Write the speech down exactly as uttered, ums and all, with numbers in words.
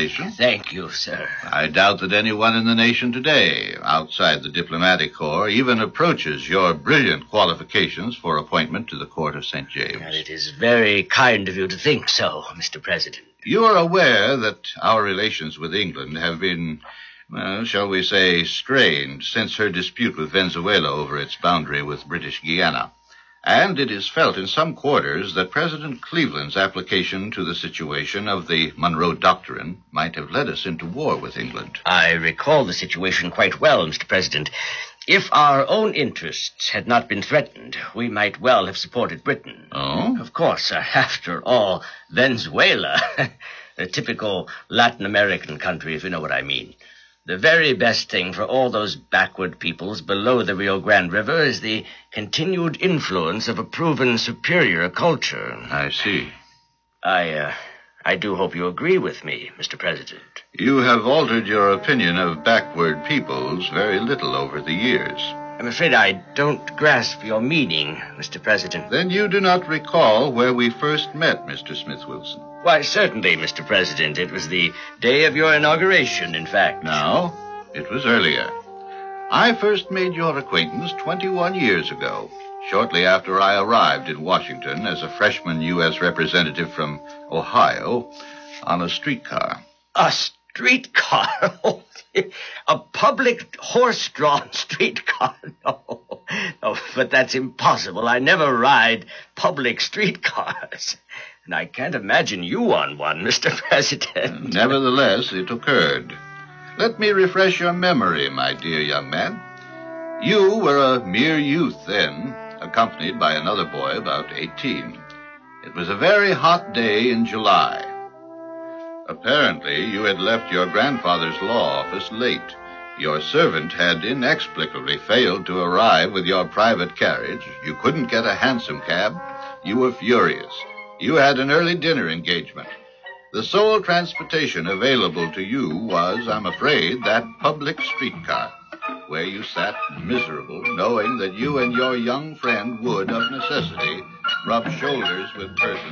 nation. Thank you, sir. I doubt that anyone in the nation today, outside the diplomatic corps, even approaches your brilliant qualifications for appointment to the court of Saint James. And it is very kind of you to think so, Mister President. You are aware that our relations with England have been, well, shall we say, strained since her dispute with Venezuela over its boundary with British Guiana. And it is felt in some quarters that President Cleveland's application to the situation of the Monroe Doctrine might have led us into war with England. I recall the situation quite well, Mister President. If our own interests had not been threatened, we might well have supported Britain. Oh? Of course, uh, after all, Venezuela, a typical Latin American country, if you know what I mean. The very best thing for all those backward peoples below the Rio Grande River is the continued influence of a proven superior culture. I see. I, uh, I do hope you agree with me, Mister President. You have altered your opinion of backward peoples very little over the years. I'm afraid I don't grasp your meaning, Mister President. Then you do not recall where we first met, Mister Smith-Wilson. Why, certainly, Mister President. It was the day of your inauguration, in fact. No, it was earlier. I first made your acquaintance twenty-one years ago, shortly after I arrived in Washington as a freshman U S representative from Ohio on a streetcar. A streetcar? A public horse-drawn streetcar? No. Oh, but that's impossible. I never ride public streetcars. And I can't imagine you on one, Mister President. Nevertheless, it occurred. Let me refresh your memory, my dear young man. You were a mere youth then, accompanied by another boy about eighteen. It was a very hot day in July. Apparently, you had left your grandfather's law office late. Your servant had inexplicably failed to arrive with your private carriage. You couldn't get a hansom cab. You were furious. You had an early dinner engagement. The sole transportation available to you was, I'm afraid, that public streetcar, where you sat miserable, knowing that you and your young friend would, of necessity, rub shoulders with persons